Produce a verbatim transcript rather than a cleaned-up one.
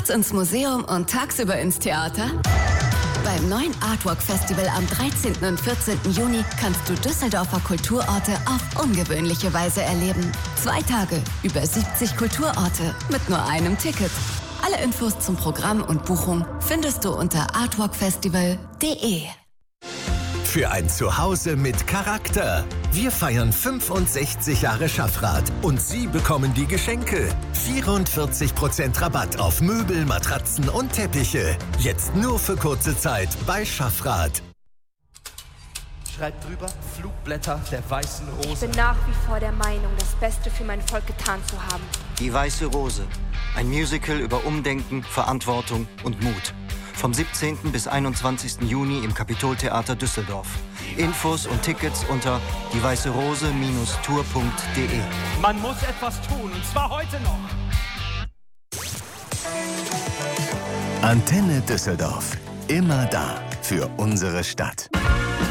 nachts ins Museum und tagsüber ins Theater? Beim neuen Artwalk Festival am dreizehnten und vierzehnten Juni kannst du Düsseldorfer Kulturorte auf ungewöhnliche Weise erleben. Zwei Tage, über siebzig Kulturorte mit nur einem Ticket. Alle Infos zum Programm und Buchung findest du unter artwalkfestival punkt de. Für ein Zuhause mit Charakter. Wir feiern fünfundsechzig Jahre Schaffrath und Sie bekommen die Geschenke. vierundvierzig Prozent Rabatt auf Möbel, Matratzen und Teppiche. Jetzt nur für kurze Zeit bei Schaffrath. Schreibt drüber, Flugblätter der weißen Rose. Ich bin nach wie vor der Meinung, das Beste für mein Volk getan zu haben. Die Weiße Rose. Ein Musical über Umdenken, Verantwortung und Mut. Vom siebzehnten bis einundzwanzigsten Juni im Kapitoltheater Düsseldorf. Infos und Tickets unter die weiße rose Tour punkt de. Man muss etwas tun, und zwar heute noch. Antenne Düsseldorf. Immer da für unsere Stadt.